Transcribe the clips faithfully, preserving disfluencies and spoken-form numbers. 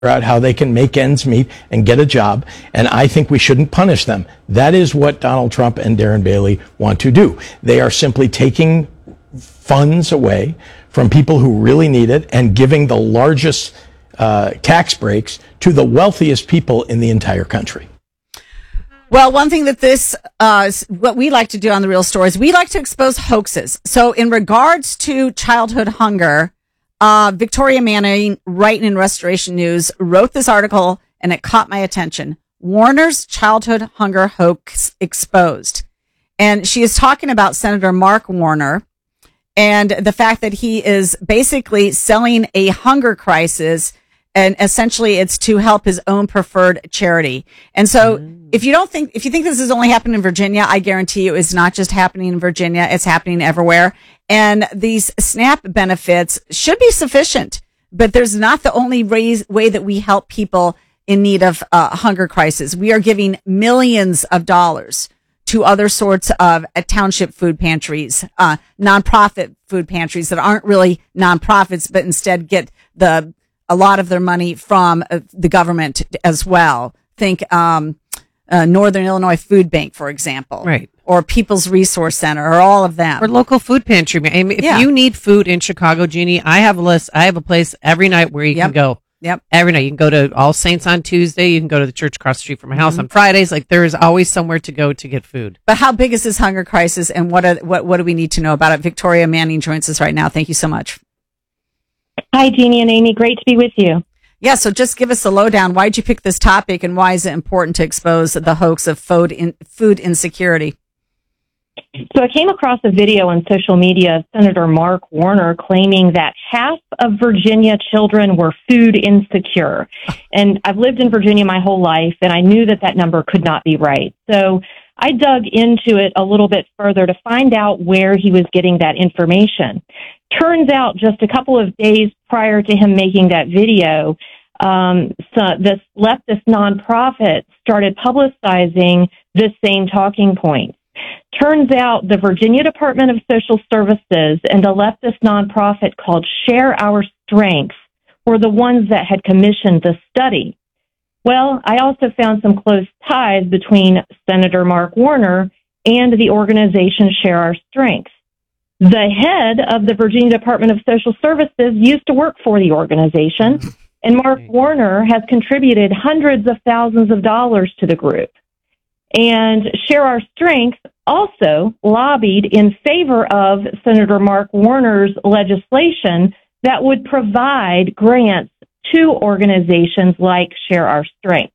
out how they can make ends meet and get a job, and I think we shouldn't punish them. That is what Donald Trump and Darren Bailey want to do. They are simply taking funds away from people who really need it and giving the largest uh, tax breaks to the wealthiest people in the entire country. Well, one thing that this, uh, what we like to do on The Real Stories, we like to expose hoaxes. So in regards to childhood hunger, Uh, Victoria Manning, writing in Restoration News, wrote this article, and it caught my attention. Warner's childhood hunger hoax exposed. And she is talking about Senator Mark Warner and the fact that he is basically selling a hunger crisis, and essentially it's to help his own preferred charity. And so mm. if you don't think, if you think this is only happening in Virginia, I guarantee you it's not just happening in Virginia, it's happening everywhere. And these SNAP benefits should be sufficient, but there's not the only raise, way that we help people in need of uh, hunger crisis. We are giving millions of dollars to other sorts of uh, township food pantries, uh, nonprofit food pantries that aren't really nonprofits, but instead get the a lot of their money from uh, the government as well. Think um, uh, Northern Illinois Food Bank, for example. Right. Or People's Resource Center, or all of them. Or local food pantry. I mean, if yeah. you need food in Chicago, Jeannie, I have a list. I have a place every night where you yep. can go. Yep. Every night. You can go to All Saints on Tuesday. You can go to the church across the street from my house mm-hmm. on Fridays. Like, there is always somewhere to go to get food. But how big is this hunger crisis, and what are, what what do we need to know about it? Victoria Manning joins us right now. Thank you so much. Hi, Jeannie and Amy. Great to be with you. Yeah, so just give us a lowdown. Why did you pick this topic, and why is it important to expose the hoax of food in, food insecurity? So I came across a video on social media of Senator Mark Warner claiming that half of Virginia children were food insecure. And I've lived in Virginia my whole life, and I knew that that number could not be right. So I dug into it a little bit further to find out where he was getting that information. Turns out just a couple of days prior to him making that video, um, so this leftist nonprofit started publicizing this same talking point. Turns out the Virginia Department of Social Services and a leftist nonprofit called Share Our Strength were the ones that had commissioned the study. Well, I also found some close ties between Senator Mark Warner and the organization Share Our Strength. The head of the Virginia Department of Social Services used to work for the organization, and Mark Warner has contributed hundreds of thousands of dollars to the group. And Share Our Strength also lobbied in favor of Senator Mark Warner's legislation that would provide grants to organizations like Share Our Strength.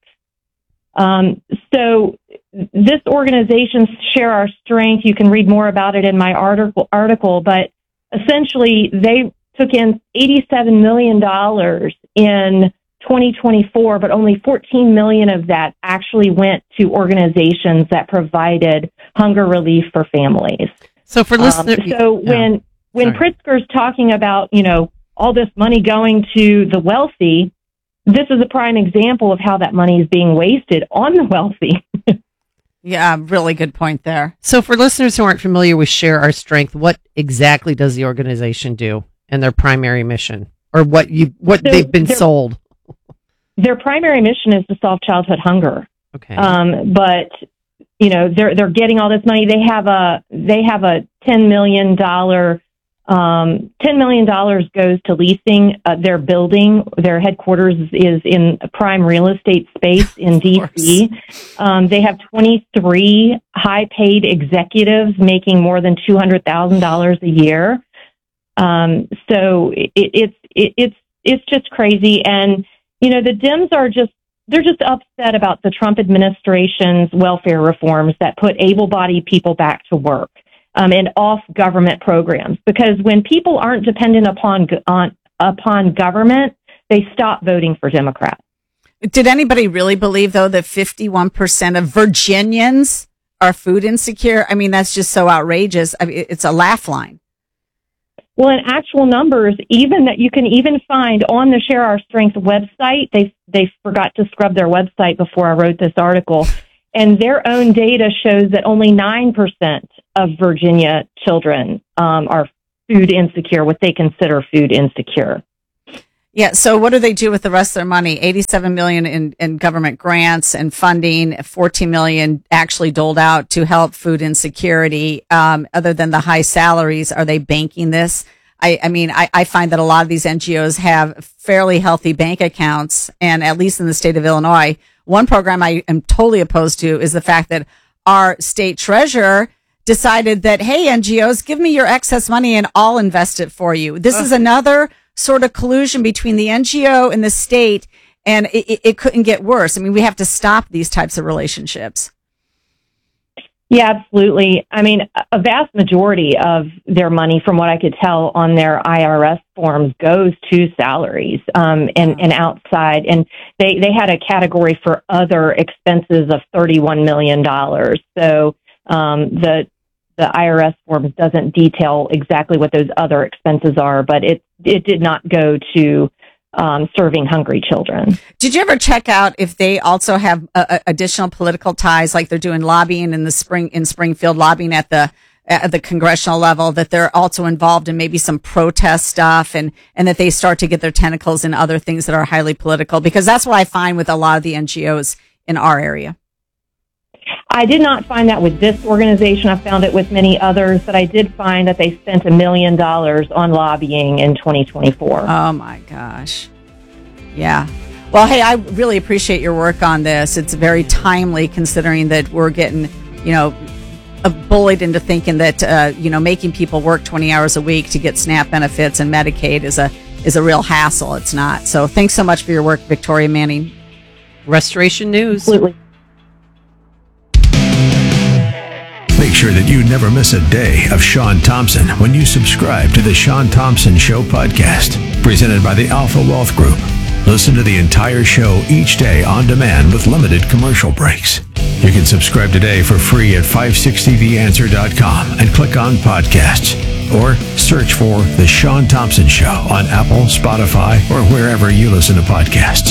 Um, so this organization, Share Our Strength, you can read more about it in my article, article but essentially they took in eighty-seven million dollars in twenty twenty-four, but only fourteen million dollars of that actually went to organizations that provided hunger relief for families. So for listeners, um, so yeah. when when Sorry. Pritzker's talking about, you know, all this money going to the wealthy, this is a prime example of how that money is being wasted on the wealthy. Yeah, really good point there. So for listeners who aren't familiar with Share Our Strength, what exactly does the organization do and their primary mission, or what you what so they've been sold? Their primary mission is to solve childhood hunger. Okay. Um, but you know, they're they're getting all this money. They have a they have a ten million dollar um, ten million dollars goes to leasing uh, their building. Their headquarters is in a prime real estate space in D C. Um, they have twenty-three high paid executives making more than two hundred thousand dollars a year. Um, so it, it's it, it's it's just crazy. And you know, the Dems are just, they're just upset about the Trump administration's welfare reforms that put able-bodied people back to work um, and off government programs. Because when people aren't dependent upon on, upon government, they stop voting for Democrats. Did anybody really believe, though, that fifty-one percent of Virginians are food insecure? I mean, that's just so outrageous. I mean, it's a laugh line. Well, in actual numbers, even that you can even find on the Share Our Strength website, they they forgot to scrub their website before I wrote this article, and their own data shows that only nine percent of Virginia children um, are food insecure, what they consider food insecure. Yeah. So what do they do with the rest of their money? eighty-seven million in, in government grants and funding, fourteen million actually doled out to help food insecurity. Um, other than the high salaries, are they banking this? I, I mean, I, I find that a lot of these N G Os have fairly healthy bank accounts. And at least in the state of Illinois, one program I am totally opposed to is the fact that our state treasurer decided that, hey, N G Os, give me your excess money and I'll invest it for you. This uh. is another sort of collusion between the N G O and the state, and it, it, it couldn't get worse. I mean, we have to stop these types of relationships. Yeah, absolutely. I mean, a vast majority of their money, from what I could tell on their I R S forms, goes to salaries um, and, and outside. And they, they had a category for other expenses of thirty-one million dollars. So um, the the I R S form doesn't detail exactly what those other expenses are, but it it did not go to Um, serving hungry children. Did you ever check out if they also have uh, additional political ties, like they're doing lobbying in the spring in Springfield, lobbying at the at the congressional level, that they're also involved in maybe some protest stuff, and and that they start to get their tentacles in other things that are highly political? Because that's what I find with a lot of the N G Os in our area. I did not find that with this organization. I found it with many others, but I did find that they spent a million dollars on lobbying in twenty twenty-four. Oh, my gosh. Yeah. Well, hey, I really appreciate your work on this. It's very timely, considering that we're getting, you know, bullied into thinking that, uh, you know, making people work twenty hours a week to get SNAP benefits and Medicaid is a is a real hassle. It's not. So thanks so much for your work, Victoria Manning. Restoration News. Absolutely. Make sure that you never miss a day of Sean Thompson when you subscribe to the Sean Thompson Show podcast, presented by the Alpha Wealth Group. Listen to the entire show each day on demand with limited commercial breaks. You can subscribe today for free at five sixty the answer dot com and click on podcasts, or search for The Sean Thompson Show on Apple, Spotify, or wherever you listen to podcasts.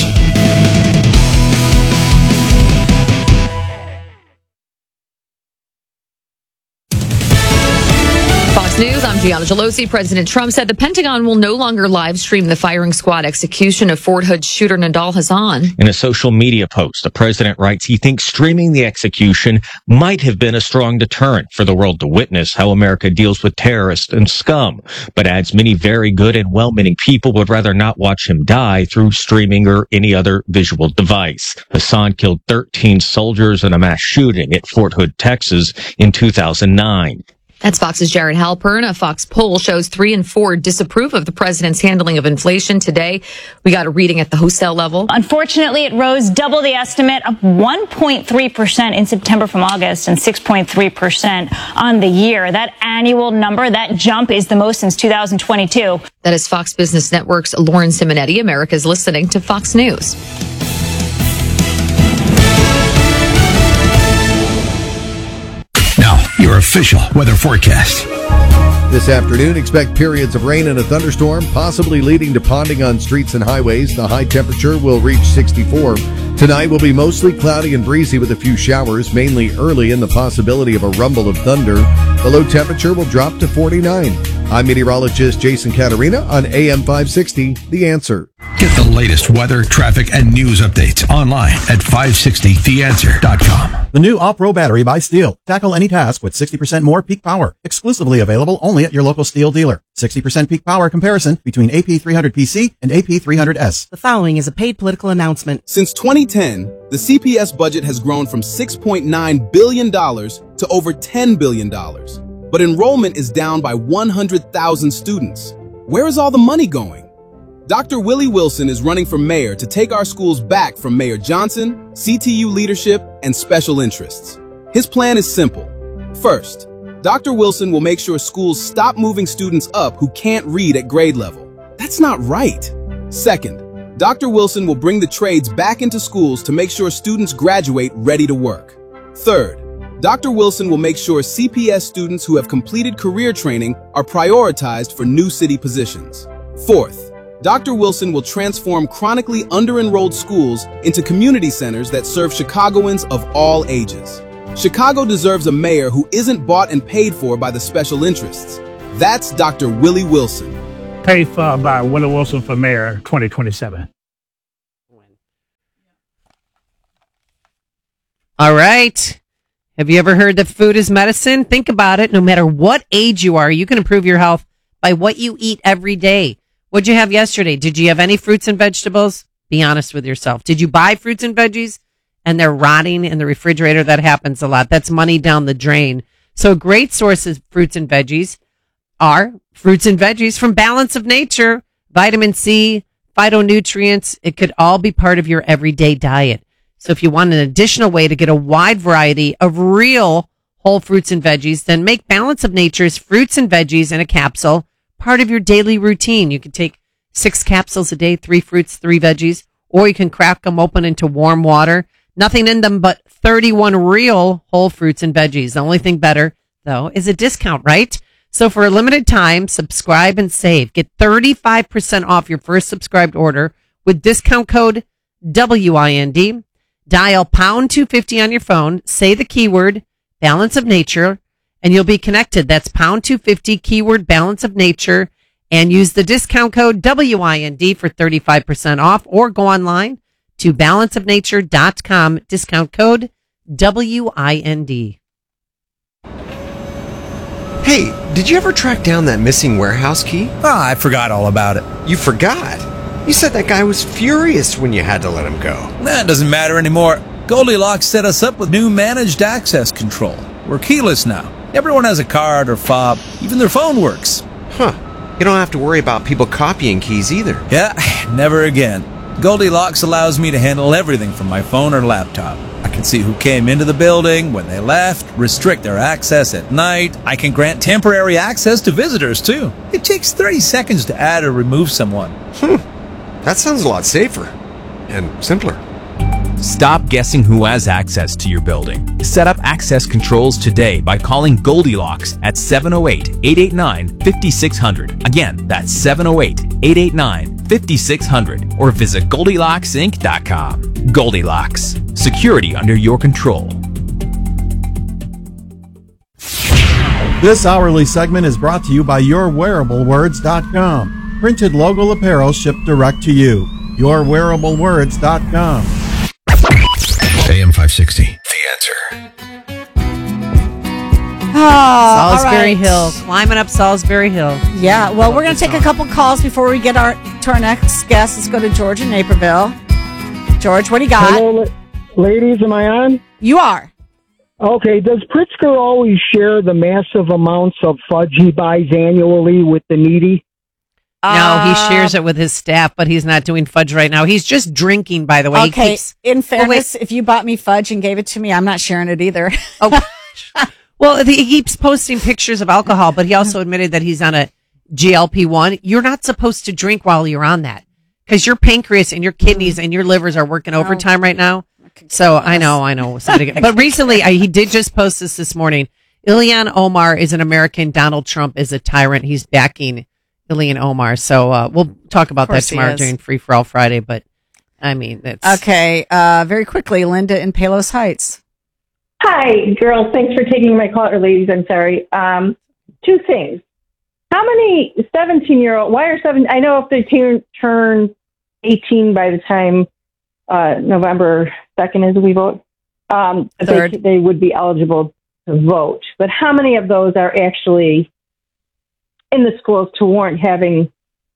News, I'm Gianna Gelosi. President Trump said the Pentagon will no longer live stream the firing squad execution of Fort Hood shooter Nidal Hasan. In a social media post, the president writes he thinks streaming the execution might have been a strong deterrent for the world to witness how America deals with terrorists and scum, but adds many very good and well-meaning people would rather not watch him die through streaming or any other visual device. Hasan killed thirteen soldiers in a mass shooting at Fort Hood, Texas in two thousand nine. That's Fox's Jared Halpern. A Fox poll shows three in four disapprove of the president's handling of inflation today. We got a reading at the wholesale level. Unfortunately, it rose double the estimate of one point three percent in September from August and six point three percent on the year. That annual number, that jump, is the most since two thousand twenty-two. That is Fox Business Network's Lauren Simonetti. America's listening to Fox News. Now, your official weather forecast. This afternoon, expect periods of rain and a thunderstorm, possibly leading to ponding on streets and highways. The high temperature will reach sixty-four. Tonight will be mostly cloudy and breezy with a few showers, mainly early, and the possibility of a rumble of thunder. The low temperature will drop to forty-nine. I'm meteorologist Jason Caterina on A M five sixty, The Answer. Get the latest weather, traffic, and news updates online at five sixty the answer dot com. The new All-Pro battery by Steel. Tackle any task with sixty percent more peak power. Exclusively available only at your local Steel dealer. sixty percent peak power comparison between A P three hundred P C and A P three hundred S. The following is a paid political announcement. Since twenty ten, the C P S budget has grown from six point nine billion dollars to over ten billion dollars. But enrollment is down by one hundred thousand students. Where is all the money going? Doctor Willie Wilson is running for mayor to take our schools back from Mayor Johnson, C T U leadership, and special interests. His plan is simple. First, Doctor Wilson will make sure schools stop moving students up who can't read at grade level. That's not right. Second, Doctor Wilson will bring the trades back into schools to make sure students graduate ready to work. Third, Doctor Wilson will make sure C P S students who have completed career training are prioritized for new city positions. Fourth, Doctor Wilson will transform chronically under-enrolled schools into community centers that serve Chicagoans of all ages. Chicago deserves a mayor who isn't bought and paid for by the special interests. That's Doctor Willie Wilson. pay for by Willie Wilson for mayor twenty twenty-seven. All right. Have you ever heard that food is medicine? Think about it. No matter what age you are, you can improve your health by what you eat every day. What'd you have yesterday? Did you have any fruits and vegetables? Be honest with yourself. Did you buy fruits and veggies and they're rotting in the refrigerator? That happens a lot. That's money down the drain. So a great source of fruits and veggies are fruits and veggies from Balance of Nature, vitamin C, phytonutrients. It could all be part of your everyday diet. So if you want an additional way to get a wide variety of real whole fruits and veggies, then make Balance of Nature's fruits and veggies in a capsule part of your daily routine. You can take six capsules a day, three fruits, three veggies, or you can crack them open into warm water. Nothing in them but thirty-one real whole fruits and veggies. The only thing better, though, is a discount, right? So for a limited time, subscribe and save. Get thirty-five percent off your first subscribed order with discount code W I N D. Dial pound two fifty on your phone, say the keyword Balance of Nature, and you'll be connected. That's pound two fifty, keyword Balance of Nature, and use the discount code W I N D for thirty-five percent off, or go online to balance of nature dot com, discount code W I N D. Hey, did you ever track down that missing warehouse key? Oh, I forgot all about it. You forgot? You said that guy was furious when you had to let him go. That doesn't matter anymore. Goldilocks set us up with new managed access control. We're keyless now. Everyone has a card or fob. Even their phone works. Huh. You don't have to worry about people copying keys either. Yeah, never again. Goldilocks allows me to handle everything from my phone or laptop. I can see who came into the building, when they left, restrict their access at night. I can grant temporary access to visitors, too. It takes thirty seconds to add or remove someone. Hmm. That sounds a lot safer and simpler. Stop guessing who has access to your building. Set up access controls today by calling Goldilocks at seven oh eight, eight eight nine, five six zero zero. Again, that's seven oh eight, eight eight nine, five six zero zero. Or visit Goldilocks Inc dot com. Goldilocks. Security under your control. This hourly segment is brought to you by your wearable words dot com. Printed logo apparel shipped direct to you. your wearable words dot com. A M five sixty. The Answer. Oh, Salisbury all right. Hill. Climbing up Salisbury Hill. Yeah, well, we're going to take a couple calls before we get our to our next guest. Let's go to George in Naperville. George, what do you got? Hello, ladies. Am I on? You are. Okay. Does Pritzker always share the massive amounts of fudge he buys annually with the needy? No, he shares it with his staff, but he's not doing fudge right now. He's just drinking, by the way. He Okay, keeps- in fairness, Oh, if you bought me fudge and gave it to me, I'm not sharing it either. Oh, well, he keeps posting pictures of alcohol, but he also admitted that he's on a G L P one. You're not supposed to drink while you're on that because your pancreas and your kidneys and your livers are working overtime right now. So I know, I know. Somebody, but recently, I, he did just post this this morning. Ilhan Omar is an American. Donald Trump is a tyrant. He's backing Ilhan Omar. So uh, we'll talk about that course he tomorrow is. during Free for All Friday. But I mean, that's Okay, uh, very quickly, Linda in Palos Heights. Hi, girls. Thanks for taking my call, or ladies, I'm sorry. Um, two things. How many seventeen-year-old, why are seven, I know if they turn, turn eighteen by the time uh, November second is we vote, um, they, they would be eligible to vote. But how many of those are actually in the schools to warrant having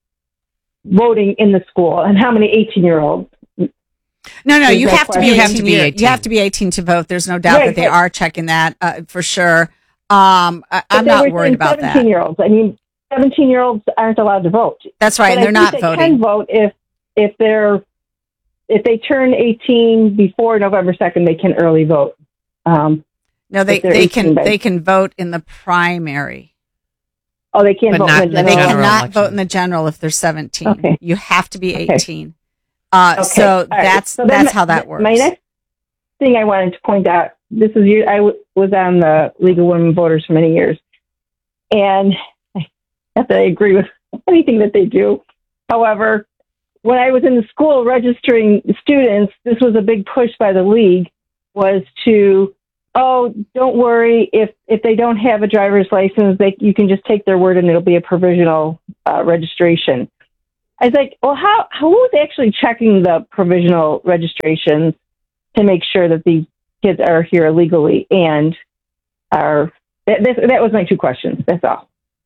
voting in the school? And how many eighteen-year-olds? No, no, Is you that have to be question? eighteen. You have to be, you have to be eighteen to vote. There's no doubt Right, that they but- are checking that uh, for sure. Um, I, But I'm they not were worried saying about that. seventeen-year-olds. I mean, seventeen-year-olds aren't allowed to vote. That's right, But and I they're think not they voting. can vote if if they're if they turn eighteen before November second. They can early vote. Um, No, they if they're they eighteen can by- they can vote in the primary. Oh, they can't But vote not in the they general. cannot election. vote in the general if they're seventeen. Okay. You have to be Okay. eighteen. Uh, Okay. So All right. that's So then that's my- how that works. My next thing I wanted to point out, this is you. I w- was on the League of Women Voters for many years, and I, not that I agree with anything that they do. However, when I was in the school registering students, this was a big push by the league, was to oh, don't worry. If if they don't have a driver's license, they you can just take their word and it'll be a provisional uh, registration. I was like, well, how how was actually checking the provisional registrations to make sure that these kids are here illegally and are that that, that was my two questions. That's all.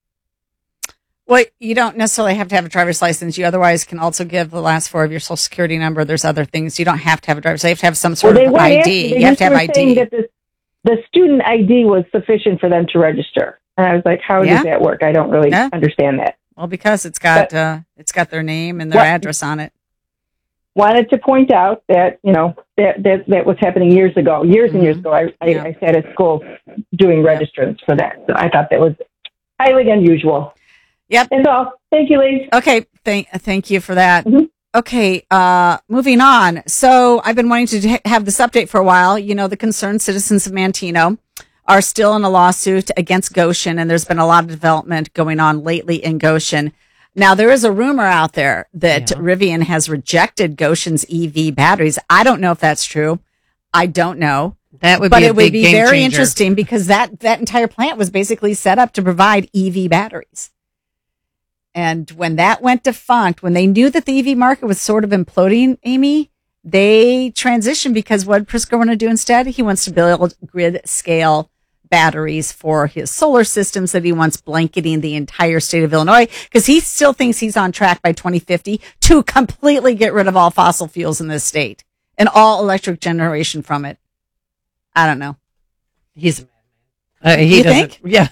Well, you don't necessarily have to have a driver's license. You otherwise can also give the last four of your social security number. There's other things. You don't have to have a driver's license. You have to have some sort well, of they I D. Asking, they you have to have were I D. Saying that the, the student I D was sufficient for them to register. And I was like, how Yeah. does that work? I don't really Yeah. understand that. Well, because it's got But- uh, it's got their name and their What- address on it. Wanted to point out that, you know, that that, that was happening years ago. Years and years ago, I, I, Yeah. I sat at school doing registrants for that. So I thought that was highly unusual. Yep. That's all. Thank you, ladies. Okay. Thank thank you for that. Mm-hmm. Okay. Uh, moving on. So I've been wanting to have this update for a while. You know, the concerned citizens of Manteno are still in a lawsuit against Goshen, and there's been a lot of development going on lately in Goshen. Now, there is a rumor out there that Yeah. Rivian has rejected Goshen's E V batteries. I don't know if that's true. I don't know. That would but be a it would big be game very changer. interesting because that, that entire plant was basically set up to provide E V batteries. And when that went defunct, when they knew that the E V market was sort of imploding, Amy, they transitioned because what did Prisco want to do instead? He wants to build grid scale batteries for his solar systems that he wants blanketing the entire state of Illinois because he still thinks he's on track by twenty fifty to completely get rid of all fossil fuels in this state and all electric generation from it. I don't know. He's a madman. Uh, he You doesn't- think? Yeah.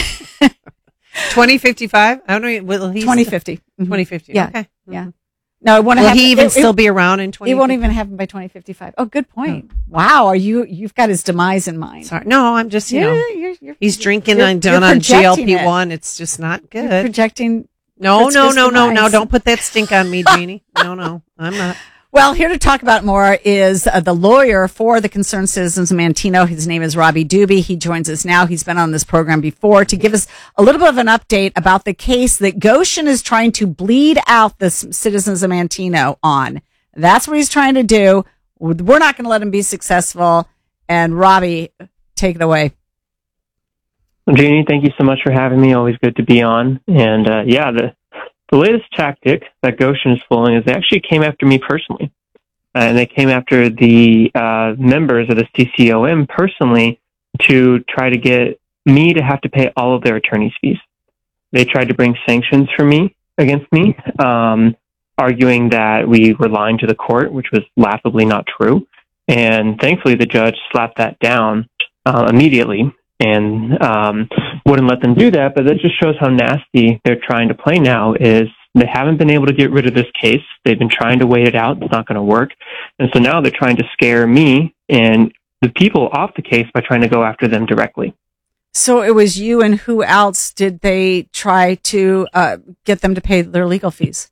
twenty fifty-five? I don't know. Will he twenty fifty. twenty fifty. Yeah. Okay. Yeah. No, it won't Will happen. he even it, still it, be around in twenty? It won't even happen by twenty fifty-five. Oh, good point. Wow, are you? You've got his demise in mind. Sorry. No, I'm just you Yeah, know. you're- you're- he's drinking you're- on down you're on G L projecting P it. one. It's just not good. You're projecting. no, no, Pritzker's no, no, no. demise. Don't put that stink on me, Jeannie. No, no, I'm not. Well, here to talk about more is uh, the lawyer for the concerned citizens of Manteno. His name is Robbie Doobie. He joins us now. He's been on this program before to give us a little bit of an update about the case that Goshen is trying to bleed out the c- citizens of Manteno on. That's what he's trying to do. We're not going to let him be successful. And Robbie, take it away. Jeannie, thank you so much for having me. Always good to be on. And uh, yeah, the the latest tactic that Goshen is pulling is they actually came after me personally. Uh, and they came after the uh, members of the C C O M personally to try to get me to have to pay all of their attorney's fees. They tried to bring sanctions for me, against me, um, arguing that we were lying to the court, which was laughably not true. And thankfully, the judge slapped that down uh, immediately and um, wouldn't let them do that. But that just shows how nasty they're trying to play now. Is they haven't been able to get rid of this case. They've been trying to wait it out. It's not going to work. And so now they're trying to scare me and the people off the case by trying to go after them directly. So it was you and who else did they try to uh, get them to pay their legal fees?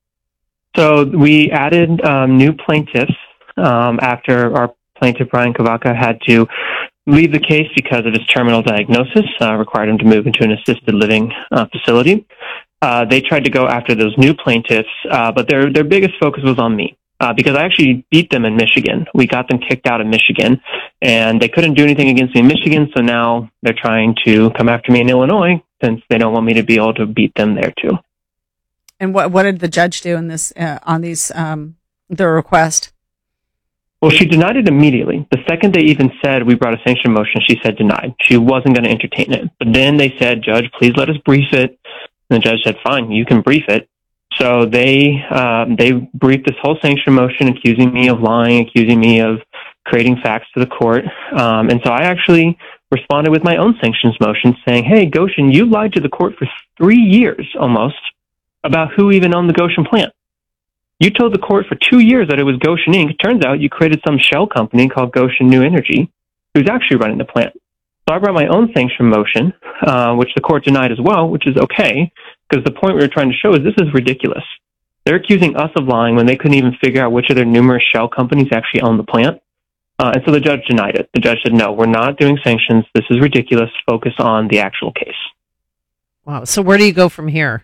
So we added um, new plaintiffs um, after our plaintiff, Brian Kavaka, had to leave the case because of his terminal diagnosis, uh, required him to move into an assisted living uh, facility. Uh, they tried to go after those new plaintiffs, uh, but their their biggest focus was on me uh, because I actually beat them in Michigan. We got them kicked out of Michigan, and they couldn't do anything against me in Michigan, so now they're trying to come after me in Illinois since they don't want me to be able to beat them there too. And what what did the judge do in this uh, on these um, their request? Well, she denied it immediately. The second they even said we brought a sanction motion, she said denied. She wasn't going to entertain it. But then they said, Judge, please let us brief it. And the judge said, fine, you can brief it. So they um, they briefed this whole sanction motion, accusing me of lying, accusing me of creating facts to the court. Um, and so I actually responded with my own sanctions motion saying, hey, Goshen, you lied to the court for three years almost about who even owned the Goshen plant. You told the court for two years that it was Goshen Incorporated. It turns out you created some shell company called Goshen New Energy, who's actually running the plant. So I brought my own sanction motion, uh, which the court denied as well, which is okay, because the point we were trying to show is this is ridiculous. They're accusing us of lying when they couldn't even figure out which of their numerous shell companies actually own the plant. Uh, and so the judge denied it. The judge said, no, we're not doing sanctions. This is ridiculous. Focus on the actual case. Wow. So where do you go from here?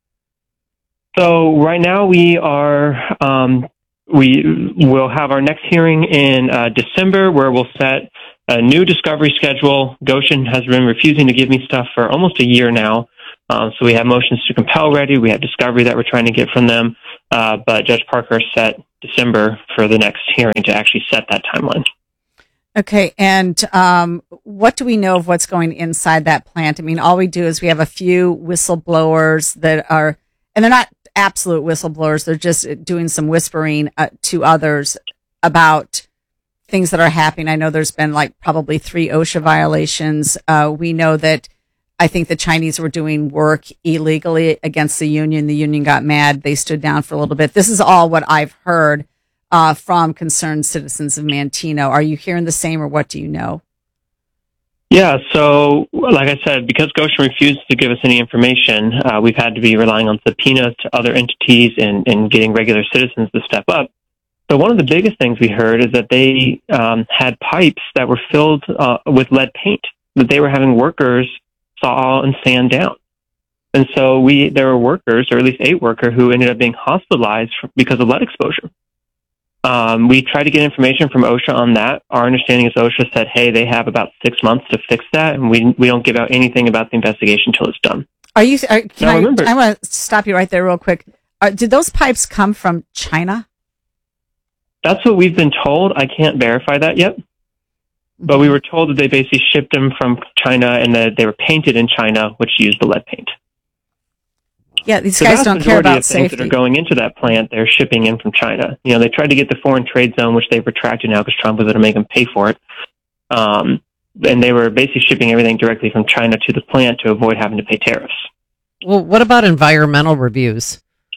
So right now we are, um, we will have our next hearing in uh, December where we'll set a new discovery schedule. Goshen has been refusing to give me stuff for almost a year now. Um, so we have motions to compel ready. We have discovery that we're trying to get from them. Uh, but Judge Parker set December for the next hearing to actually set that timeline. Okay, and um, what do we know of what's going inside that plant? I mean, all we do is we have a few whistleblowers that are, and they're not absolute whistleblowers, they're just doing some whispering uh, to others about things that are happening. I know there's been like probably three OSHA violations. Uh, we know that I think the Chinese were doing work illegally against the union. The union got mad. They stood down for a little bit. This is all what I've heard Uh, from concerned citizens of Manteno. Are you hearing the same, or what do you know? Yeah, so like I said, because Goshen refused to give us any information, uh, we've had to be relying on subpoenas to other entities and, and getting regular citizens to step up. So one of the biggest things we heard is that they um, had pipes that were filled uh, with lead paint, that they were having workers saw and sand down. And so we there were workers, or at least eight workers, who ended up being hospitalized for, because of lead exposure. Um, we tried to get information from OSHA on that. Our understanding is OSHA said, hey, they have about six months to fix that, and we we don't give out anything about the investigation until it's done. Are you? Are, can now, I, remember, I want to stop you right there real quick. Are, did those pipes come from China? That's what we've been told. I can't verify that yet. But we were told that they basically shipped them from China and that they were painted in China, which used the lead paint. Yeah, these the guys don't care about of things safety. that are going into that plant, they're shipping in from China. You know, they tried to get the foreign trade zone, which they've retracted now because Trump was going to make them pay for it. Um, and they were basically shipping everything directly from China to the plant to avoid having to pay tariffs. Well, what about environmental reviews?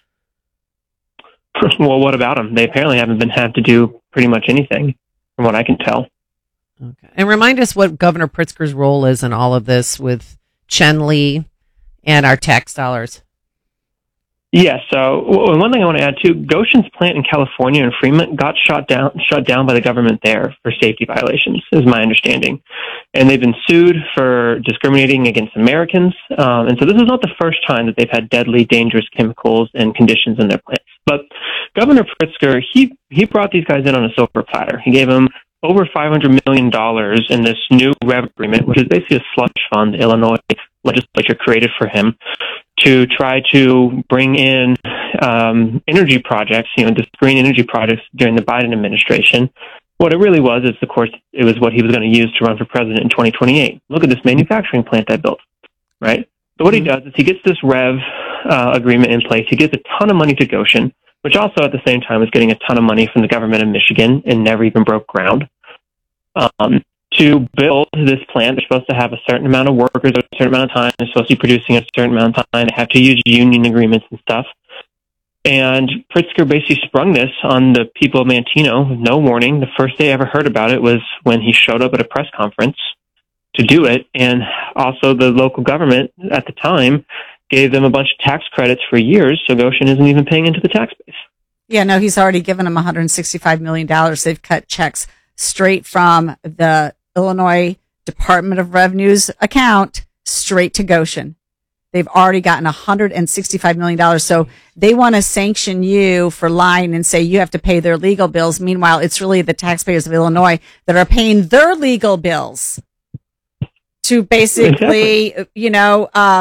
Well, what about them? They apparently haven't been had to do pretty much anything, from what I can tell. Okay. And remind us what Governor Pritzker's role is in all of this with Chen Li and our tax dollars. Yeah, so one thing I want to add too, Goshen's plant in California in Fremont got shut down shut down by the government there for safety violations, is my understanding. And they've been sued for discriminating against Americans. Um, and so this is not the first time that they've had deadly, dangerous chemicals and conditions in their plants. But Governor Pritzker, he, he brought these guys in on a silver platter. He gave them over five hundred million dollars in this new REV agreement, which is basically a slush fund the Illinois legislature created for him to try to bring in um, energy projects, you know, this green energy projects during the Biden administration. What it really was is, of course, it was what he was going to use to run for president in twenty twenty-eight. Look at this manufacturing plant I built, right? So what he does is he gets this REV uh, agreement in place. He gives a ton of money to Goshen, which also at the same time was getting a ton of money from the government of Michigan and never even broke ground. Um, to build this plant, they're supposed to have a certain amount of workers at a certain amount of time. They're supposed to be producing at a certain amount of time. They have to use union agreements and stuff. And Pritzker basically sprung this on the people of Manteno with no warning. The first they ever heard about it was when he showed up at a press conference to do it. And also the local government at the time gave them a bunch of tax credits for years, so Goshen isn't even paying into the tax base. Yeah, no, he's already given them one hundred sixty-five million dollars. They've cut checks straight from the Illinois Department of Revenue's account straight to Goshen. They've already gotten one hundred sixty-five million dollars. So they want to sanction you for lying and say you have to pay their legal bills. Meanwhile, it's really the taxpayers of Illinois that are paying their legal bills to basically, exactly. you know, uh,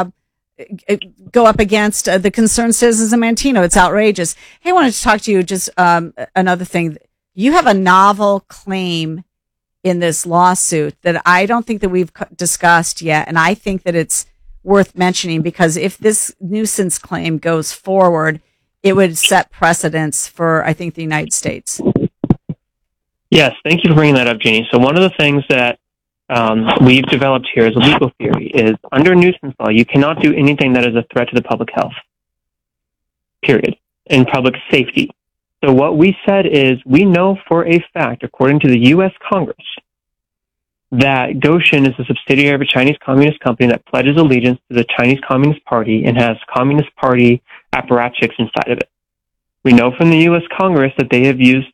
go up against uh, the concerned citizens of Manteno. It's outrageous. Hey, I wanted to talk to you just um, another thing. You have a novel claim in this lawsuit that I don't think that we've discussed yet, and I think that it's worth mentioning because if this nuisance claim goes forward, it would set precedents for, I think, the United States. Yes, thank you for bringing that up, Jeannie. So one of the things that um, we've developed here as a legal theory is under nuisance law, you cannot do anything that is a threat to the public health, period, and public safety. So what we said is we know for a fact, according to the U S Congress, that Goshen is a subsidiary of a Chinese communist company that pledges allegiance to the Chinese Communist Party and has Communist Party apparatchiks inside of it. We know from the U S Congress that they have used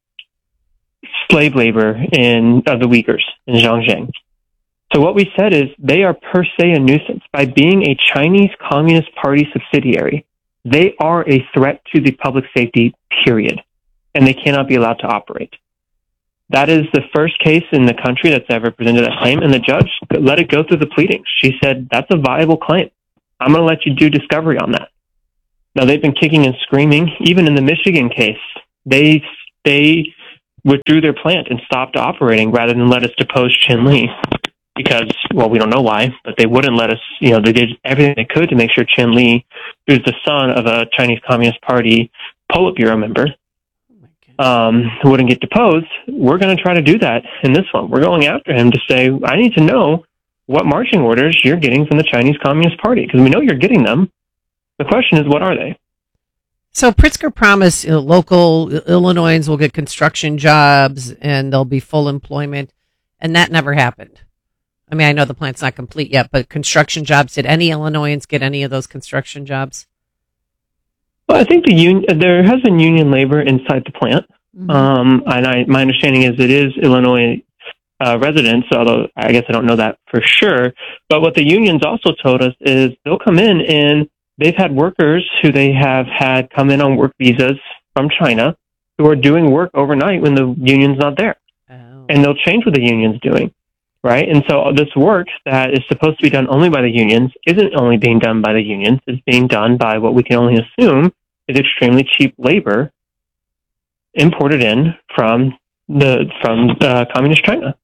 slave labor in of the Uyghurs in Xinjiang. So what we said is they are per se a nuisance. By being a Chinese Communist Party subsidiary, they are a threat to the public safety, period, and they cannot be allowed to operate. That is the first case in the country that's ever presented that claim, and the judge let it go through the pleadings. She said, that's a viable claim. I'm going to let you do discovery on that. Now, they've been kicking and screaming. Even in the Michigan case, they they withdrew their plant and stopped operating rather than let us depose Chin Lee because, well, we don't know why, but they wouldn't let us, you know, they did everything they could to make sure Chin Lee, who's the son of a Chinese Communist Party Politburo member, um, who wouldn't get deposed. We're going to try to do that in this one. We're going after him to say, I need to know what marching orders you're getting from the Chinese Communist Party, because we know you're getting them. The question is, what are they? So Pritzker promised uh, local Illinoisans will get construction jobs and there'll be full employment, and that never happened. I mean, I know the plant's not complete yet, but construction jobs, did any Illinoisans get any of those construction jobs? Well, I think the union, there has been union labor inside the plant. Mm-hmm. Um, and I, my understanding is it is Illinois uh, residents, although I guess I don't know that for sure. But what the unions also told us is they'll come in and they've had workers who they have had come in on work visas from China who are doing work overnight when the union's not there. Oh. And they'll change what the union's doing, right? And so this work that is supposed to be done only by the unions isn't only being done by the unions. It's being done by what we can only assume is extremely cheap labor imported in from the from uh, communist China.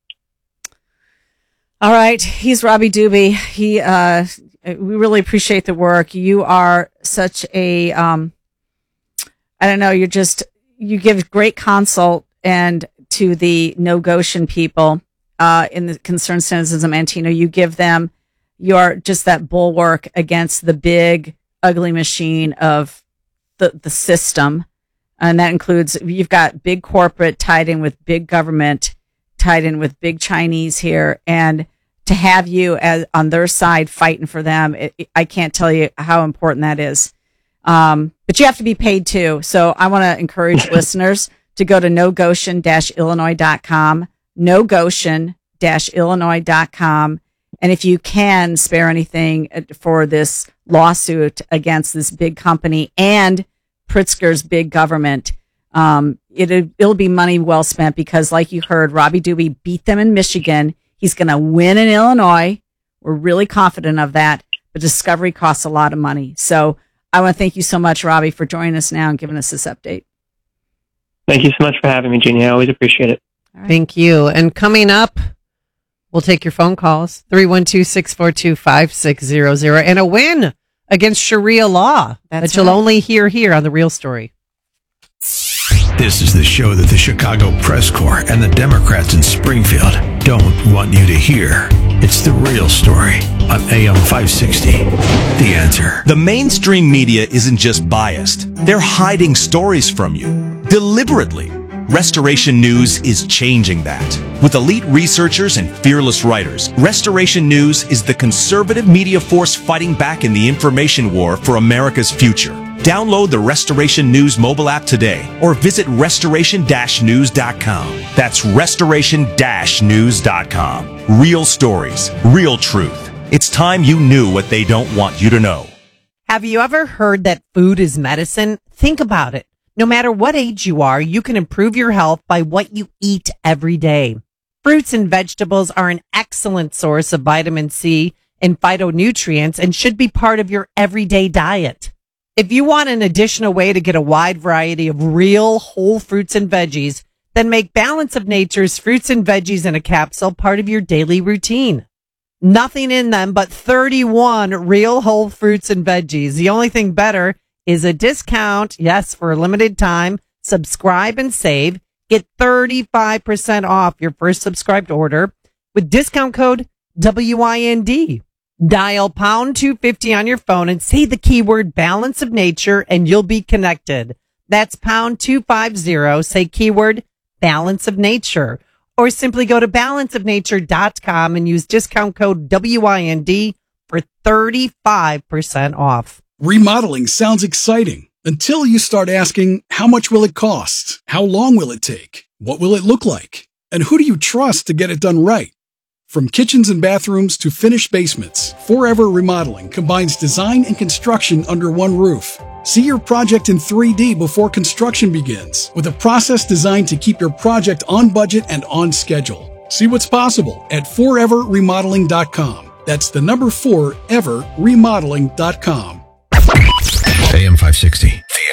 All right. He's Robbie Doobie. He, uh, we really appreciate the work. You are such a, um, I don't know, you're just, you give great consult and to the No Goshen people, uh, in the Concerned Citizens of Manteno. You give them, you're just that bulwark against the big, ugly machine of the, the system. And that includes, you've got big corporate tied in with big government, tied in with big Chinese here. And to have you as on their side fighting for them, it, it, I can't tell you how important that is. Um, but you have to be paid too. So I want to encourage listeners to go to no goshen dash illinois dot com, no goshen dash illinois dot com. And if you can spare anything for this lawsuit against this big company and Pritzker's big government, um, it, it'll be money well spent because, like you heard, Robbie Doobie beat them in Michigan. He's going to win in Illinois. We're really confident of that. But discovery costs a lot of money. So I want to thank you so much, Robbie, for joining us now and giving us this update. Thank you so much for having me, Jeannie. I always appreciate it. Right. Thank you. And coming up, we'll take your phone calls, three one two, six four two, five six zero zero, and a win against Sharia law That's that you'll right. only hear here on The Real Story. This is the show that the Chicago Press Corps and the Democrats in Springfield don't want you to hear. It's The Real Story on A M five sixty. The Answer. The mainstream media isn't just biased. They're hiding stories from you deliberately. Restoration News is changing that. With elite researchers and fearless writers, Restoration News is the conservative media force fighting back in the information war for America's future. Download the Restoration News mobile app today or visit restoration dash news dot com. That's restoration dash news dot com. Real stories, real truth. It's time you knew what they don't want you to know. Have you ever heard that food is medicine? Think about it. No matter what age you are, you can improve your health by what you eat every day. Fruits and vegetables are an excellent source of vitamin C and phytonutrients and should be part of your everyday diet. If you want an additional way to get a wide variety of real whole fruits and veggies, then make Balance of Nature's fruits and veggies in a capsule part of your daily routine. Nothing in them but thirty-one real whole fruits and veggies. The only thing better is a discount. Yes, for a limited time. Subscribe and save. Get thirty-five percent off your first subscribed order with discount code W I N D. Dial pound two fifty on your phone and say the keyword Balance of Nature and you'll be connected. That's pound two fifty. Say keyword Balance of Nature. Or simply go to balance of nature dot com and use discount code W I N D for thirty-five percent off. Remodeling sounds exciting until you start asking, how much will it cost? How long will it take? What will it look like? And who do you trust to get it done right? From kitchens and bathrooms to finished basements, Forever Remodeling combines design and construction under one roof. See your project in three D before construction begins with a process designed to keep your project on budget and on schedule. See what's possible at forever remodeling dot com. That's the number four ever remodeling dot com. A M five sixty, The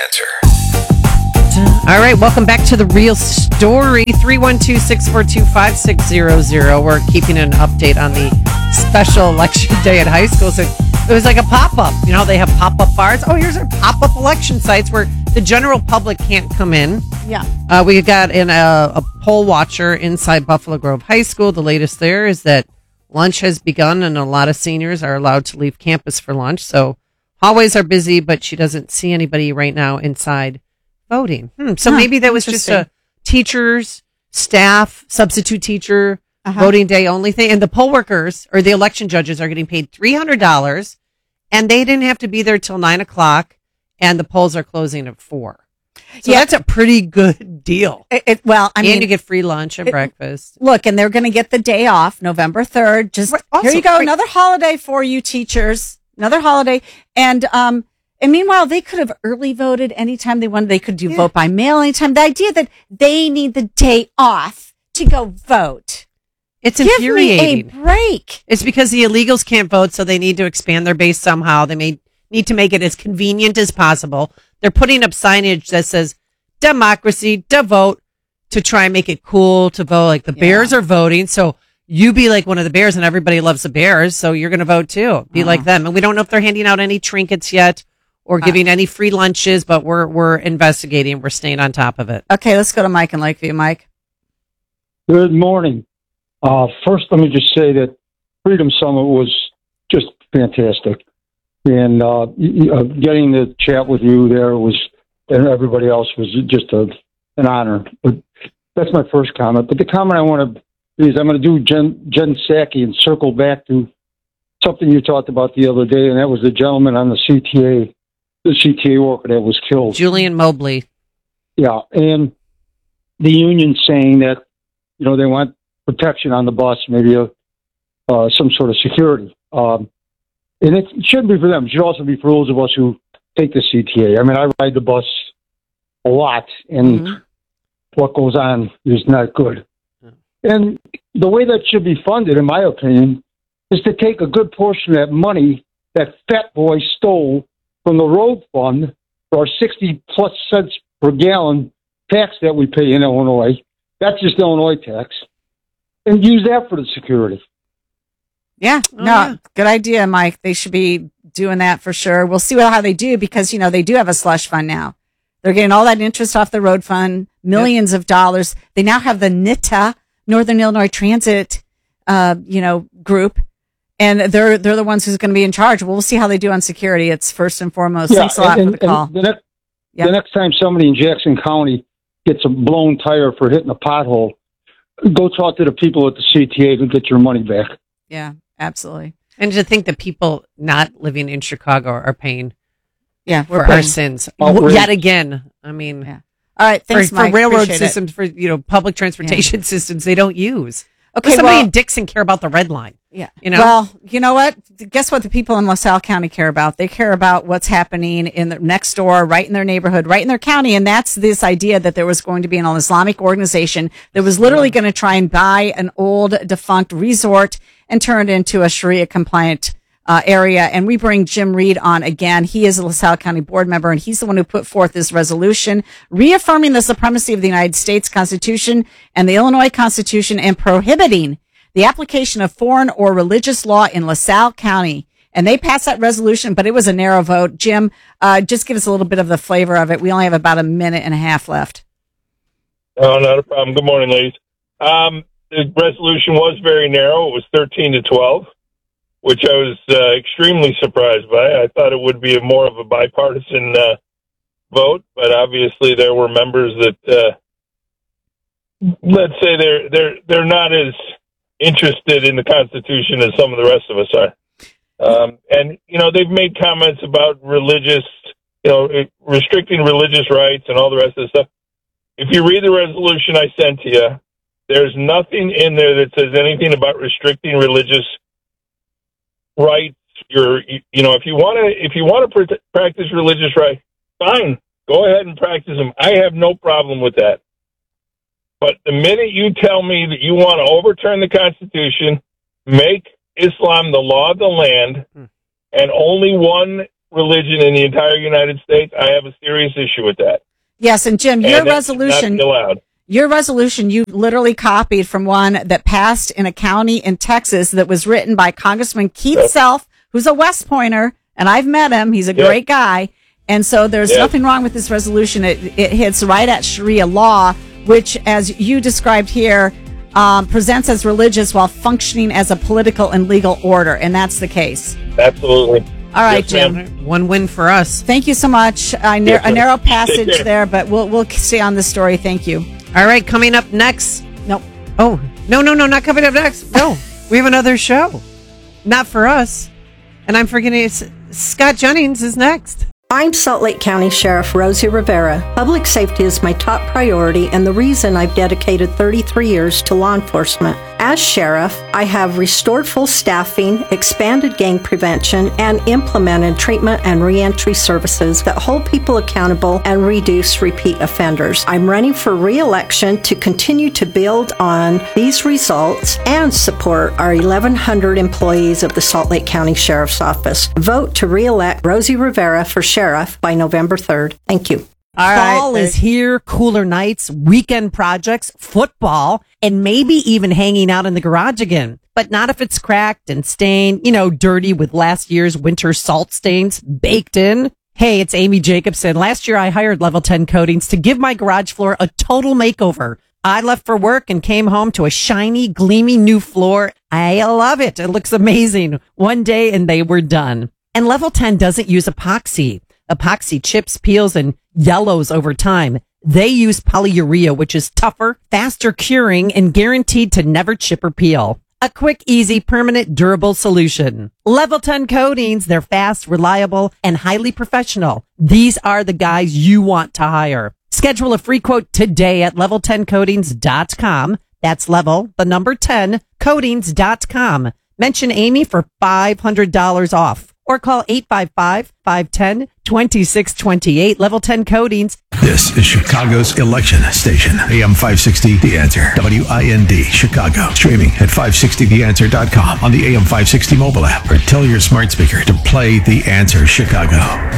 Answer. All right, welcome back to The Real Story. three one two, six four two, five six zero zero. We're keeping an update on the special election day at high schools. It, it was like a pop-up. You know, they have pop-up bars. Oh, here's our pop-up election sites where the general public can't come in. Yeah. Uh, we got in a, a poll watcher inside Buffalo Grove High School. The latest there is that lunch has begun and a lot of seniors are allowed to leave campus for lunch. So hallways are busy, but she doesn't see anybody right now inside voting. Hmm, so Huh, maybe that was just a teachers, staff, substitute teacher, Uh-huh. voting day only thing. And the poll workers or the election judges are getting paid three hundred dollars and they didn't have to be there till nine o'clock and the polls are closing at four. So Yeah. that's a pretty good deal. It, it, well, I and mean, you get free lunch and it- breakfast. Look, and they're going to get the day off, November third. Just also, here you go, right. another holiday for you teachers, another holiday. And um, and meanwhile, they could have early voted anytime they wanted. They could do vote by mail anytime. The idea that they need the day off to go vote. It's Give infuriating. me a break. It's because the illegals can't vote, so they need to expand their base somehow. They may need to make it as convenient as possible. They're putting up signage that says democracy, to vote, to try and make it cool to vote. Like the Bears are voting, so you be like one of the Bears, and everybody loves the Bears, so you're going to vote too. Be Uh. like them. And we don't know if they're handing out any trinkets yet or Uh. giving any free lunches, but we're we're investigating. We're staying on top of it. Okay, let's go to Mike in Lakeview. Mike. Good morning. Uh, first, let me just say that Freedom Summit was just fantastic. And uh, y- uh, getting to chat with you there was, and everybody else was just a, an honor. But that's my first comment. But the comment I want to do is I'm going to do Jen, Jen Psaki and circle back to something you talked about the other day, and that was the gentleman on the C T A, the C T A worker that was killed. Julian Mobley. Yeah, and the union saying that, you know, they want protection on the bus, maybe a, uh, some sort of security. Um, and it shouldn't be for them. It should also be for those of us who take the C T A. I mean, I ride the bus a lot, and Mm-hmm. what goes on is not good. And the way that should be funded, in my opinion, is to take a good portion of that money that Fat Boy stole from the road fund for our sixty plus cents per gallon tax that we pay in Illinois. That's just Illinois tax. And use that for the security. Yeah, no, good idea, Mike. They should be doing that for sure. We'll see how they do because, you know, they do have a slush fund now. They're getting all that interest off the road fund, millions of dollars. They now have the N I T A, Northern Illinois Transit, uh, you know, group. And they're they're the ones who's going to be in charge. Well, we'll see how they do on security. It's first and foremost. Yeah, Thanks a lot and, for the call. and the, next, the next time somebody in Jackson County gets a blown tire for hitting a pothole, go talk to the people at the C T A to get your money back. Yeah, absolutely. And to think that people not living in Chicago are paying Yeah, for we're our paying. sins Outrageous. yet again. I mean, Yeah. All right, thanks, for, Mike. for railroad Appreciate it. systems, for you know, public transportation systems, they don't use. Okay, Does somebody well- in Dixon care about the red line? Yeah. You know? Well, you know what? Guess what the people in LaSalle County care about? They care about what's happening in the next door, right in their neighborhood, right in their county. And that's this idea that there was going to be an Islamic organization that was literally going to try and buy an old defunct resort and turn it into a Sharia compliant uh, area. And we bring Jim Reed on again. He is a LaSalle County board member, and he's the one who put forth this resolution reaffirming the supremacy of the United States Constitution and the Illinois Constitution and prohibiting the application of foreign or religious law in LaSalle County. And they passed that resolution, but it was a narrow vote. Jim, uh, just give us a little bit of the flavor of it. We only have about a minute and a half left. Oh, not a problem. Good morning, ladies. Um, the resolution was very narrow. It was thirteen to twelve, which I was uh, extremely surprised by. I thought it would be a more of a bipartisan uh, vote, but obviously there were members that, uh, let's say, they're they're they're not as interested in the Constitution as some of the rest of us are. Um, and, you know, they've made comments about religious, you know, restricting religious rights and all the rest of the stuff. If you read the resolution I sent to you, there's nothing in there that says anything about restricting religious rights. You're, you know, if you want to, if you want to pr- practice religious right, fine. Go ahead and practice them. I have no problem with that. But the minute you tell me that you want to overturn the Constitution, make Islam the law of the land, and only one religion in the entire United States, I have a serious issue with that. Yes, and Jim, your and that should resolution, not be allowed. your resolution, you literally copied from one that passed in a county in Texas that was written by Congressman Keith Yep. Self, who's a West Pointer, and I've met him. He's a Yep. great guy. And so there's Yep. nothing wrong with this resolution. It, it hits right at Sharia law, which, as you described here, um, presents as religious while functioning as a political and legal order. And that's the case. Absolutely. All right, Yes, Jim. ma'am. One win for us. Thank you so much. I nar- Yes, a sir. narrow Take passage care. there, but we'll we'll stay on this story. Thank you. All right, coming up next. Nope. Oh, no, no, no, not coming up next. No, we have another show. Not for us. And I'm forgetting, it's, Scott Jennings is next. I'm Salt Lake County Sheriff Rosie Rivera. Public safety is my top priority and the reason I've dedicated thirty-three years to law enforcement. As sheriff, I have restored full staffing, expanded gang prevention, and implemented treatment and reentry services that hold people accountable and reduce repeat offenders. I'm running for re-election to continue to build on these results and support our eleven hundred employees of the Salt Lake County Sheriff's Office. Vote to re-elect Rosie Rivera for sheriff by November third. Thank you. All right. Fall is here, cooler nights, weekend projects, football, and maybe even hanging out in the garage again. But not if it's cracked and stained, you know, dirty with last year's winter salt stains baked in. Hey, it's Amy Jacobson. Last year I hired Level ten Coatings to give my garage floor a total makeover. I left for work and came home to a shiny, gleaming new floor. I love it. It looks amazing. One day and they were done. And Level ten doesn't use epoxy. Epoxy chips, peels, and yellows over time. They use polyurea, which is tougher, faster curing, and guaranteed to never chip or peel. A quick, easy, permanent, durable solution. Level ten Coatings, they're fast, reliable, and highly professional. These are the guys you want to hire. Schedule a free quote today at level ten coatings dot com. That's level, the number ten, coatings dot com. Mention Amy for five hundred dollars off. Or call eight five five, five one zero, two six two eight. Level ten Coatings. This is Chicago's election station. A M five sixty The Answer. W I N D Chicago. Streaming at five sixty the answer dot com on the A M five sixty mobile app. Or tell your smart speaker to play The Answer Chicago.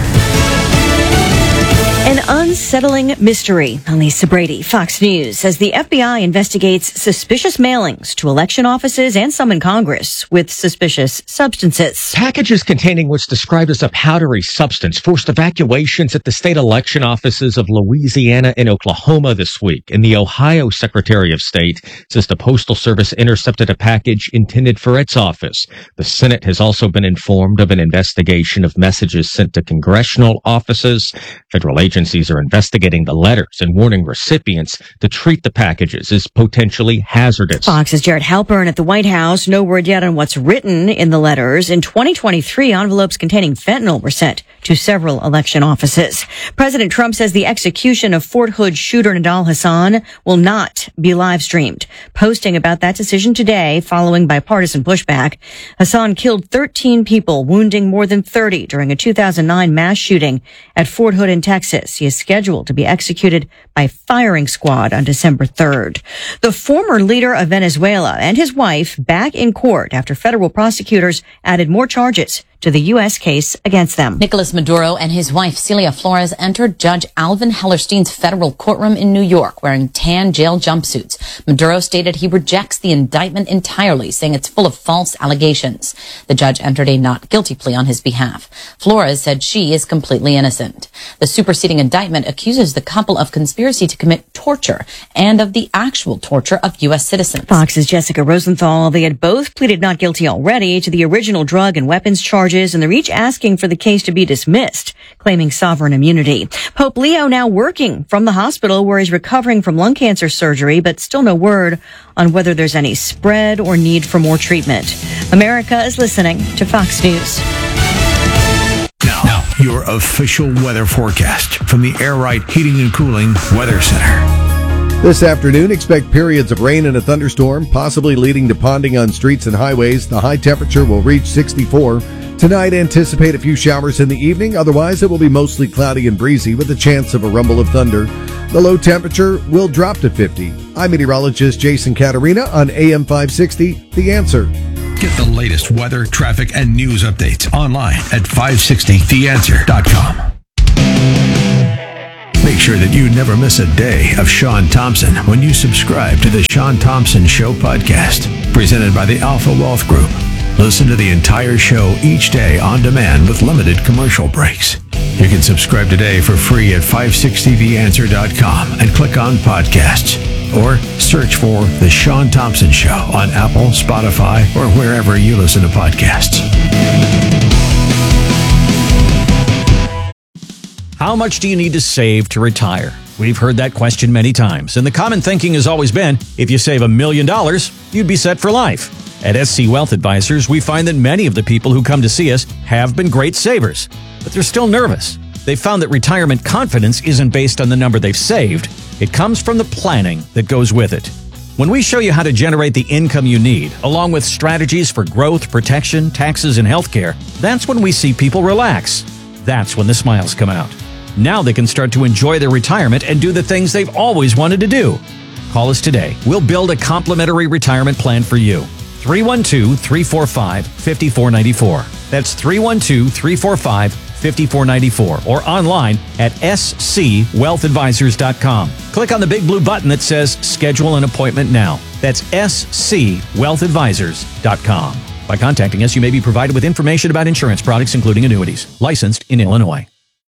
An unsettling mystery. I'm Lisa Brady, Fox News, as the F B I investigates suspicious mailings to election offices and some in Congress with suspicious substances. Packages containing what's described as a powdery substance forced evacuations at the state election offices of Louisiana and Oklahoma this week. And the Ohio Secretary of State says the Postal Service intercepted a package intended for its office. The Senate has also been informed of an investigation of messages sent to congressional offices. Federal agencies Agencies are investigating the letters and warning recipients to treat the packages as potentially hazardous. Fox's Jared Halpern at the White House. No word yet on what's written in the letters. In twenty twenty-three, envelopes containing fentanyl were sent to several election offices. President Trump says the execution of Fort Hood shooter Nidal Hassan will not be live streamed. Posting about that decision today, following bipartisan pushback, Hassan killed thirteen people, wounding more than thirty during a two thousand nine mass shooting at Fort Hood in Texas. He is scheduled to be executed by firing squad on December third. The former leader of Venezuela and his wife back in court after federal prosecutors added more charges to the U S case against them. Nicolas Maduro and his wife Celia Flores entered Judge Alvin Hellerstein's federal courtroom in New York wearing tan jail jumpsuits. Maduro stated he rejects the indictment entirely, saying it's full of false allegations. The judge entered a not guilty plea on his behalf. Flores said she is completely innocent. The superseding indictment accuses the couple of conspiracy to commit torture and of the actual torture of U S citizens. Fox's Jessica Rosenthal. They had both pleaded not guilty already to the original drug and weapons charges, and they're each asking for the case to be dismissed, claiming sovereign immunity. Pope Leo now working from the hospital where he's recovering from lung cancer surgery, but still no word on whether there's any spread or need for more treatment. America is listening to Fox News. Now, your official weather forecast from the Air Right Heating and Cooling Weather Center. This afternoon, expect periods of rain and a thunderstorm, possibly leading to ponding on streets and highways. The high temperature will reach sixty-four. Tonight, anticipate a few showers in the evening. Otherwise, it will be mostly cloudy and breezy with a chance of a rumble of thunder. The low temperature will drop to fifty. I'm meteorologist Jason Caterina on A M five sixty, The Answer. Get the latest weather, traffic, and news updates online at five sixty the answer dot com. Make sure that you never miss a day of Sean Thompson when you subscribe to the Sean Thompson Show podcast, presented by the Alpha Wealth Group. Listen to the entire show each day on demand with limited commercial breaks. You can subscribe today for free at five sixty the answer dot com and click on podcasts. Or search for The Sean Thompson Show on Apple, Spotify, or wherever you listen to podcasts. How much do you need to save to retire? We've heard that question many times, and the common thinking has always been, if you save a million dollars, you'd be set for life. At S C Wealth Advisors, we find that many of the people who come to see us have been great savers, but they're still nervous. They've found that retirement confidence isn't based on the number they've saved. It comes from the planning that goes with it. When we show you how to generate the income you need, along with strategies for growth, protection, taxes, and healthcare, that's when we see people relax. That's when the smiles come out. Now they can start to enjoy their retirement and do the things they've always wanted to do. Call us today. We'll build a complimentary retirement plan for you. three one two, three four five, five four nine four. That's three one two, three four five, five four nine four or online at s c wealth advisors dot com. Click on the big blue button that says Schedule an Appointment Now. That's s c wealth advisors dot com. By contacting us, you may be provided with information about insurance products, including annuities. Licensed in Illinois.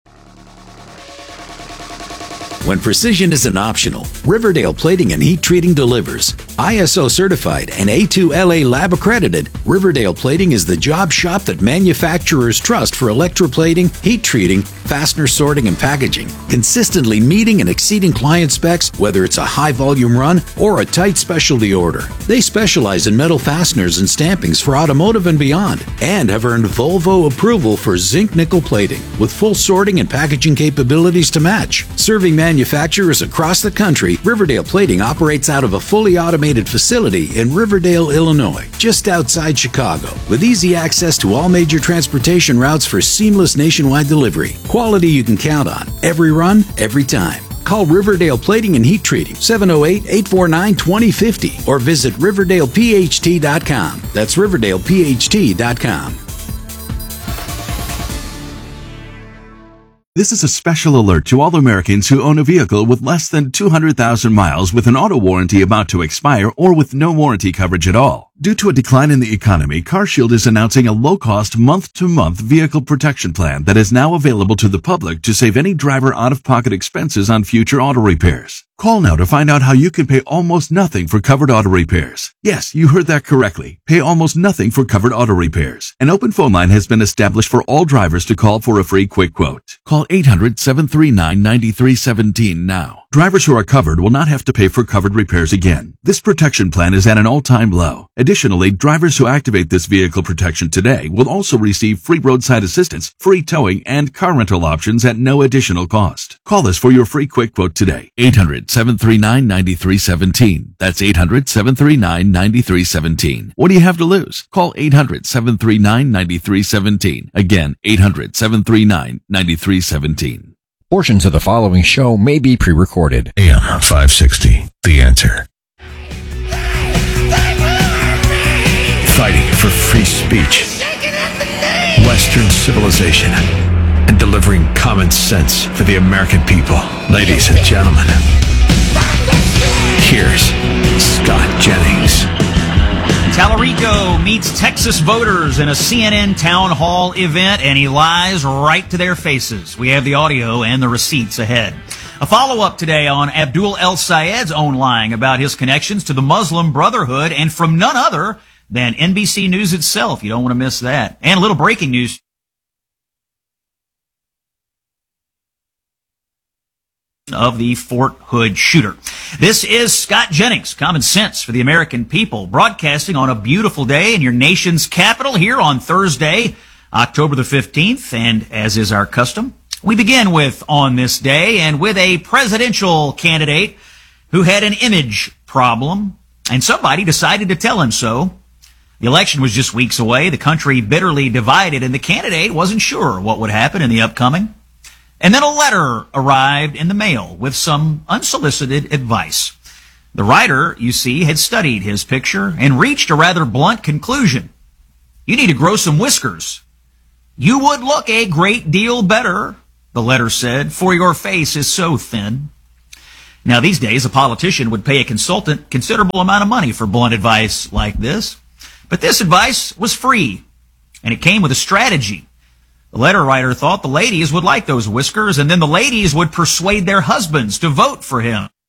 When precision isn't optional, Riverdale Plating and Heat Treating delivers. I S O certified and A two L A lab accredited, Riverdale Plating is the job shop that manufacturers trust for electroplating, heat treating, fastener sorting, and packaging, consistently meeting and exceeding client specs, whether it's a high-volume run or a tight specialty order. They specialize in metal fasteners and stampings for automotive and beyond, and have earned Volvo approval for zinc nickel plating, with full sorting and packaging capabilities to match. Serving manufacturers across the country, Riverdale Plating operates out of a fully automated facility in Riverdale, Illinois, just outside Chicago, with easy access to all major transportation routes for seamless nationwide delivery. Quality you can count on, every run, every time. Call Riverdale Plating and Heat Treating, seven oh eight, eight four nine, two oh five oh, or visit riverdale p h t dot com. That's riverdale p h t dot com. This is a special alert to all Americans who own a vehicle with less than two hundred thousand miles with an auto warranty about to expire or with no warranty coverage at all. Due to a decline in the economy, CarShield is announcing a low-cost month-to-month vehicle protection plan that is now available to the public to save any driver out-of-pocket expenses on future auto repairs. Call now to find out how you can pay almost nothing for covered auto repairs. Yes, you heard that correctly. Pay almost nothing for covered auto repairs. An open phone line has been established for all drivers to call for a free quick quote. Call eight hundred, seven three nine, nine three one seven now. Drivers who are covered will not have to pay for covered repairs again. This protection plan is at an all-time low. Additionally, drivers who activate this vehicle protection today will also receive free roadside assistance, free towing, and car rental options at no additional cost. Call us for your free quick quote today. eight hundred, seven three nine, nine three one seven. That's eight hundred, seven three nine, nine three one seven. What do you have to lose? Call eight hundred, seven three nine, nine three one seven. Again, eight hundred, seven three nine, nine three one seven. Portions of the following show may be pre-recorded. A M five sixty, The Answer. Fighting for free speech, Western civilization, and delivering common sense for the American people. Ladies and gentlemen, here's Scott Jennings. Tallarico meets Texas voters in a C N N town hall event, and he lies right to their faces. We have the audio and the receipts ahead. A follow-up today on Abdul El Sayed's own lying about his connections to the Muslim Brotherhood, and from none other than N B C News itself. You don't want to miss that. And a little breaking news of the Fort Hood shooter. This is Scott Jennings, Common Sense for the American People, broadcasting on a beautiful day in your nation's capital here on Thursday, October the fifteenth. And as is our custom, we begin with On This Day and with a presidential candidate who had an image problem, and somebody decided to tell him so. The election was just weeks away, the country bitterly divided, and the candidate wasn't sure what would happen in the upcoming. And then a letter arrived in the mail with some unsolicited advice. The writer, you see, had studied his picture and reached a rather blunt conclusion. You need to grow some whiskers. You would look a great deal better, the letter said, for your face is so thin. Now, these days, a politician would pay a consultant considerable amount of money for blunt advice like this. But this advice was free, and it came with a strategy. The letter writer thought the ladies would like those whiskers, and then the ladies would persuade their husbands to vote for him.